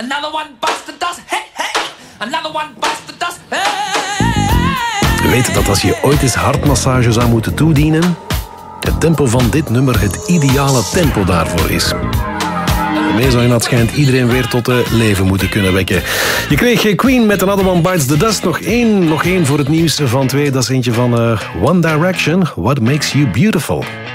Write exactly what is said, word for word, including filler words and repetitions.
Another one bites the dust. Hey, hey. Another one bites the dust. Hey, hey. Weet dat als je ooit eens hartmassage zou moeten toedienen, het tempo van dit nummer het ideale tempo daarvoor is. Daarmee zou je dat schijnt iedereen weer tot uh, leven moeten kunnen wekken. Je kreeg Queen met Another One Bites the Dust. Nog één, nog één voor het nieuws van twee. Dat is eentje van uh, One Direction. What Makes You Beautiful.